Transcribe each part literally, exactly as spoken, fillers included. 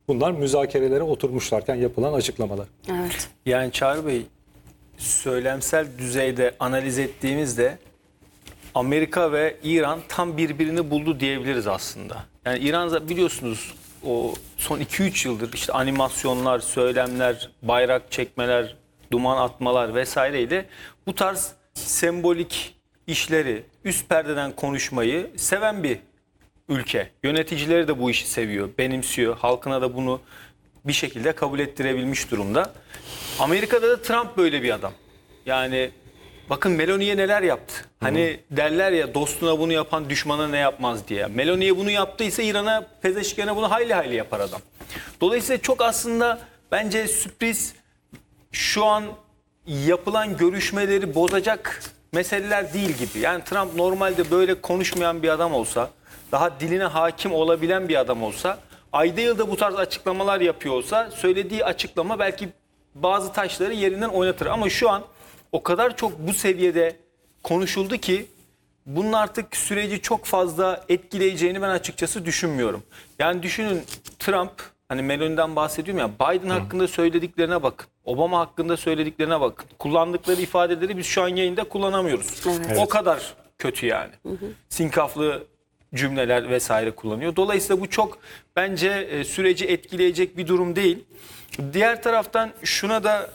Bunlar müzakerelere oturmuşlarken yapılan açıklamalar. Evet. Yani Çağrı Bey, söylemsel düzeyde analiz ettiğimizde Amerika ve İran tam birbirini buldu diyebiliriz aslında. Yani İran biliyorsunuz o son iki üç yıldır işte animasyonlar, söylemler, bayrak çekmeler, duman atmalar vesaireyle bu tarz sembolik işleri, üst perdeden konuşmayı seven bir ülke. Yöneticileri de bu işi seviyor, benimsiyor. Halkına da bunu bir şekilde kabul ettirebilmiş durumda. Amerika'da da Trump böyle bir adam. Yani bakın Meloni'ye neler yaptı. Hani derler ya, dostuna bunu yapan düşmana ne yapmaz diye. Meloni'ye bunu yaptıysa İran'a, Pezeşkiyan'a bunu hayli hayli yapar adam. Dolayısıyla çok aslında bence sürpriz, şu an yapılan görüşmeleri bozacak meseleler değil gibi. Yani Trump normalde böyle konuşmayan bir adam olsa, daha diline hakim olabilen bir adam olsa, ayda yılda bu tarz açıklamalar yapıyor olsa, söylediği açıklama belki bazı taşları yerinden oynatır. Ama şu an o kadar çok bu seviyede konuşuldu ki bunun artık süreci çok fazla etkileyeceğini ben açıkçası düşünmüyorum. Yani düşünün, Trump, hani Meloni'den bahsediyorum ya, Biden hakkında söylediklerine bakın. Obama hakkında söylediklerine bakın. Kullandıkları ifadeleri biz şu an yayında kullanamıyoruz. Evet. O kadar kötü yani. Hı hı. Sinkaflı cümleler vesaire kullanıyor. Dolayısıyla bu çok bence e, süreci etkileyecek bir durum değil. Diğer taraftan şuna da,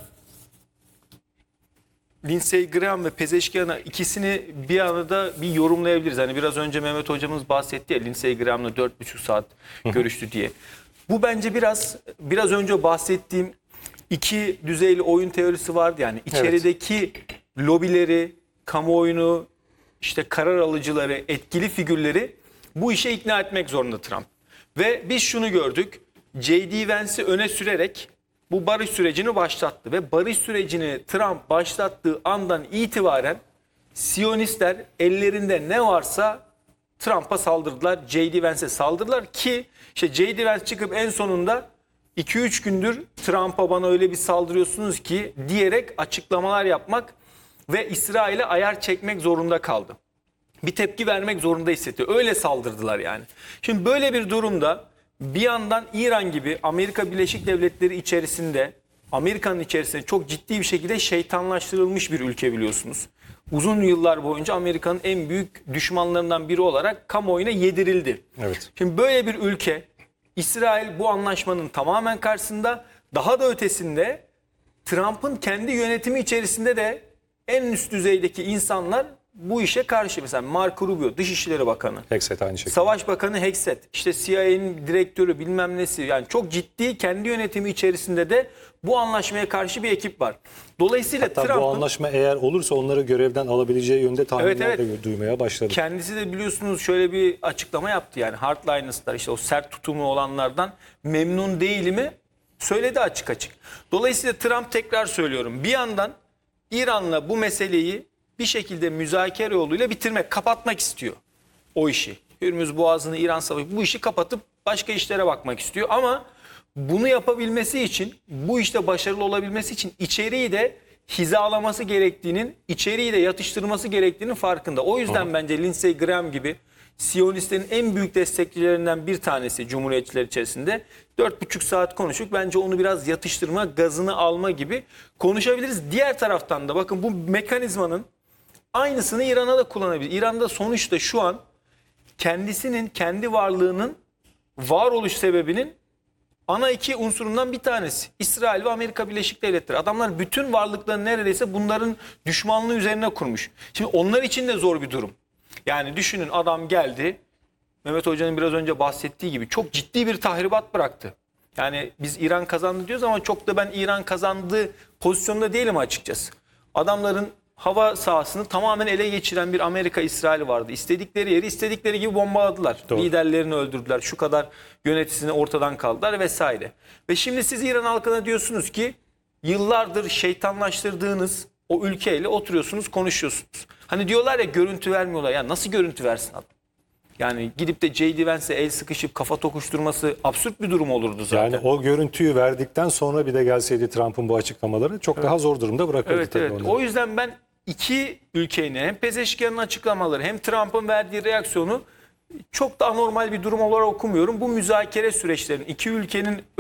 Lindsey Graham ve Pezeşkiyan'a, ikisini bir arada bir yorumlayabiliriz. Hani biraz önce Mehmet hocamız bahsetti ya, Lindsey Graham'la dört buçuk saat görüştü diye. Bu bence biraz biraz önce bahsettiğim iki düzeyli oyun teorisi vardı. Yani içerideki evet. lobileri, kamuoyunu, işte karar alıcıları, etkili figürleri bu işe ikna etmek zorunda Trump. Ve biz şunu gördük. J D Vance'i öne sürerek bu barış sürecini başlattı. Ve barış sürecini Trump başlattığı andan itibaren Siyonistler ellerinde ne varsa Trump'a saldırdılar. J D Vance'e saldırdılar ki işte J D Vance çıkıp en sonunda iki üç gündür Trump'a, bana öyle bir saldırıyorsunuz ki diyerek açıklamalar yapmak ve İsrail'e ayar çekmek zorunda kaldı. Bir tepki vermek zorunda hissetti. Öyle saldırdılar yani. Şimdi böyle bir durumda bir yandan İran gibi Amerika Birleşik Devletleri içerisinde, Amerika'nın içerisinde çok ciddi bir şekilde şeytanlaştırılmış bir ülke biliyorsunuz. Uzun yıllar boyunca Amerika'nın en büyük düşmanlarından biri olarak kamuoyuna yedirildi. Evet. Şimdi böyle bir ülke, İsrail bu anlaşmanın tamamen karşısında, daha da ötesinde Trump'ın kendi yönetimi içerisinde de en üst düzeydeki insanlar bu işe karşı. Mesela Marco Rubio, Dışişleri Bakanı. Hexet aynı şekilde. Savaş Bakanı Hexet, işte C I A'nin direktörü bilmem nesi. Yani çok ciddi kendi yönetimi içerisinde de bu anlaşmaya karşı bir ekip var. Dolayısıyla Hatta Trump'ın, bu anlaşma eğer olursa onları görevden alabileceği yönde tahminler evet, evet. de duymaya başladı. Kendisi de biliyorsunuz şöyle bir açıklama yaptı. Yani hardliners'lar, işte o sert tutumu olanlardan memnun değilimi söyledi açık açık. Dolayısıyla Trump, tekrar söylüyorum, bir yandan İran'la bu meseleyi bir şekilde müzakere yoluyla bitirmek, kapatmak istiyor o işi. Hürmüz Boğazı'nı, İran Savaşı, bu işi kapatıp başka işlere bakmak istiyor. Ama bunu yapabilmesi için, bu işte başarılı olabilmesi için içeriği de hizalaması gerektiğinin, içeriği de yatıştırması gerektiğinin farkında. O yüzden Aha. bence Lindsey Graham gibi Siyonistlerin en büyük destekçilerinden bir tanesi Cumhuriyetçiler içerisinde dört buçuk saat konuştuk. Bence onu biraz yatıştırma, gazını alma gibi konuşabiliriz. Diğer taraftan da bakın, bu mekanizmanın aynısını İran'a da kullanabilir. İran'da sonuçta şu an kendisinin, kendi varlığının varoluş sebebinin ana iki unsurundan bir tanesi İsrail ve Amerika Birleşik Devletleri. Adamlar bütün varlıklarını neredeyse bunların düşmanlığı üzerine kurmuş. Şimdi onlar için de zor bir durum. Yani düşünün, adam geldi, Mehmet Hoca'nın biraz önce bahsettiği gibi çok ciddi bir tahribat bıraktı. Yani biz İran kazandı diyoruz ama çok da ben İran kazandığı pozisyonda değilim açıkçası. Adamların hava sahasını tamamen ele geçiren bir Amerika-İsrail vardı. İstedikleri yeri istedikleri gibi bombaladılar. Doğru. Liderlerini öldürdüler. Şu kadar yöneticisini ortadan kaldılar vesaire. Ve şimdi siz İran halkına diyorsunuz ki yıllardır şeytanlaştırdığınız o ülkeyle oturuyorsunuz, konuşuyorsunuz. Hani diyorlar ya, görüntü vermiyorlar. Ya nasıl görüntü versin adam? Yani gidip de J D Vance'e el sıkışıp kafa tokuşturması absürt bir durum olurdu zaten. Yani o görüntüyü verdikten sonra bir de gelseydi Trump'ın bu açıklamaları çok evet. daha zor durumda bırakırdı. Evet, evet. O yüzden ben iki ülkenin, hem Pezeşkiyan'ın açıklamaları hem Trump'ın verdiği reaksiyonu çok da anormal bir durum olarak okumuyorum. Bu müzakere süreçlerinin iki ülkenin